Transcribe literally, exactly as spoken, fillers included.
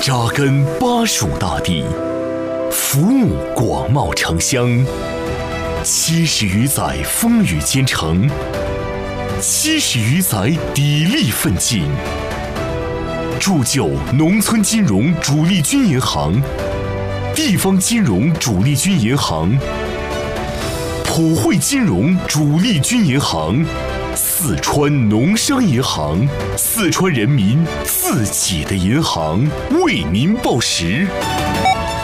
扎根巴蜀大地，服务广袤城乡，七十余载风雨兼程，七十余载砥砺奋进，铸就农村金融主力军银行、地方金融主力军银行、普惠金融主力军银行、四川农商银行，四川人民自己的银行，为您报时。